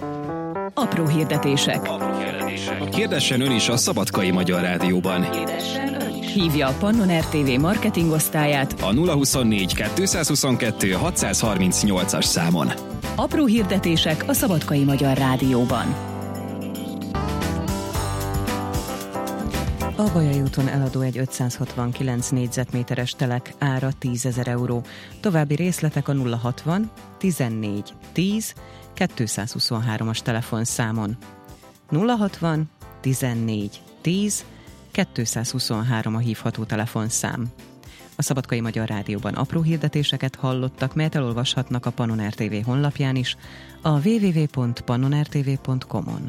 Apró hirdetések. Hirdessen ön is a Szabadkai Magyar Rádióban. Hívja a Pannon RTV marketingosztályát A 024 222 638-as számon. Apró hirdetések a Szabadkai Magyar Rádióban. A Bajai úton eladó egy 569 négyzetméteres telek, ára 10 000 euró. További részletek a 060 14 10 223-as telefonszámon. 060 14 10 223 a hívható telefonszám. A Szabadkai Magyar Rádióban apró hirdetéseket hallottak, melyet elolvashatnak a Pannon RTV honlapján is, a www.pannonrtv.com-on.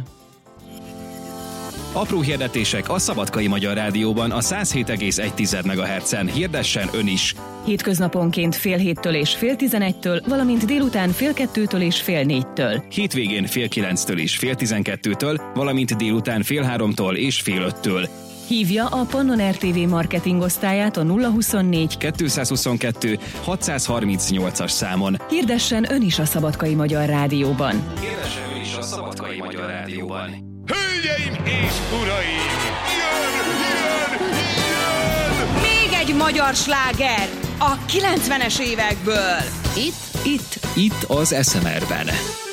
Apró hirdetések a Szabadkai Magyar Rádióban a 107,1 MHz-en. Hirdessen ön is! Hétköznaponként fél 7-től és fél 11-től, valamint délután fél 2-től és fél 4-től. Hétvégén fél 9-től és fél 12-től, valamint délután fél 3-tól és fél 5-től. Hívja a Pannon RTV marketingosztályát a 024 222 638-as számon. Hirdessen ön is a Szabadkai Magyar Rádióban. Hirdessen ön is a Szabadkai Magyar Rádióban. Hölgyeim és uraim! Jön! Még egy magyar sláger a 90-es évekből. Itt az SMR-ben.